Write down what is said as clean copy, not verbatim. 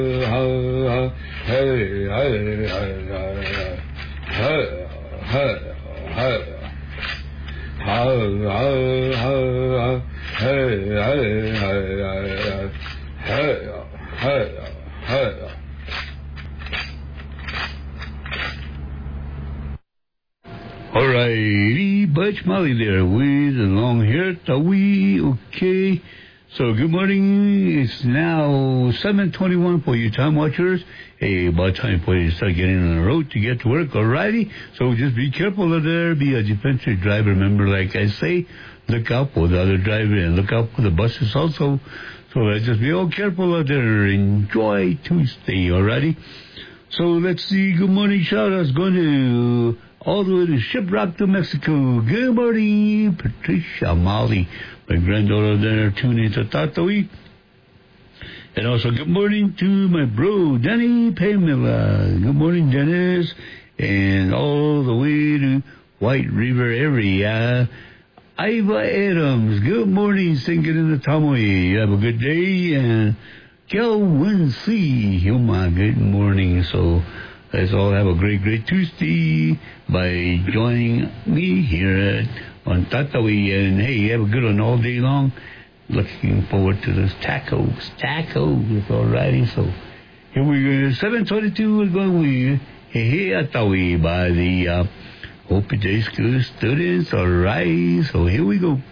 Alrighty, Butch Molly there with the long hair, Tawi, okay. So good morning, it's now 7:21 for you time watchers. Hey, about time for you to start getting on the road to get to work, alrighty? So just be careful out there, be a defensive driver, remember like I say, look out for the other driver and look out for the buses also. So let's just be all careful out there, enjoy Tuesday, alrighty? So let's see, good morning shout outs going to all the way to Shiprock, New Mexico. Good morning, Patricia Molly, my granddaughter there, tuning into Tatooine. And also good morning to my bro, Danny Pamela. Good morning, Dennis. And all the way to White River area, Iva Adams. Good morning, singing in the Tomoe. You have a good day. And Kelvin C. Oh, my good morning. So let's all have a great, great Tuesday by joining me here on Tatooine. And hey, have a good one all day long. Looking forward to those tacos. Alrighty. So here we go. 7:22. We're going with Hey Tatooine by the Hope Day School students. Alright. So here we go.